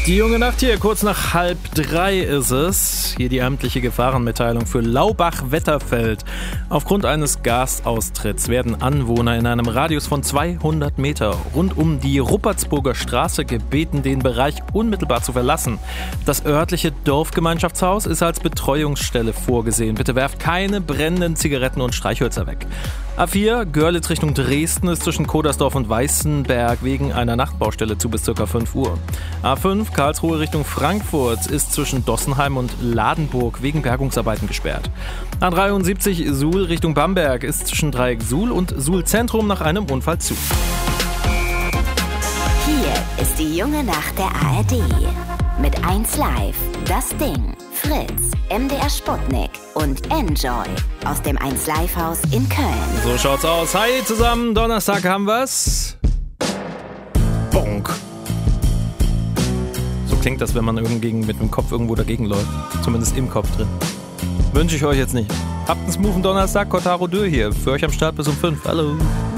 Die junge Nacht hier, kurz nach 2:30 ist es. Hier die amtliche Gefahrenmitteilung für Laubach-Wetterfeld. Aufgrund eines Gasaustritts werden Anwohner in einem Radius von 200 Meter rund um die Ruppertsburger Straße gebeten, den Bereich unmittelbar zu verlassen. Das örtliche Dorfgemeinschaftshaus ist als Betreuungsstelle vorgesehen. Bitte werft keine brennenden Zigaretten und Streichhölzer weg. A4 Görlitz Richtung Dresden ist zwischen Kodersdorf und Weißenberg wegen einer Nachtbaustelle zu bis ca. 5 Uhr. A5 Karlsruhe Richtung Frankfurt ist zwischen Dossenheim und Ladenburg wegen Bergungsarbeiten gesperrt. A73 Suhl Richtung Bamberg ist zwischen Dreieck Suhl und Suhl Zentrum nach einem Unfall zu. Hier ist die junge Nacht der ARD. Mit 1Live, Das Ding, Fritz, MDR Sputnik und Enjoy aus dem 1Live-Haus in Köln. So schaut's aus. Hi zusammen, Donnerstag haben wir's. Bonk. So klingt das, wenn man irgendwie mit dem Kopf irgendwo dagegen läuft. Zumindest im Kopf drin. Wünsche ich euch jetzt nicht. Habt einen smoothen Donnerstag, Kotaro Dö hier. Für euch am Start bis um 5. Hallo.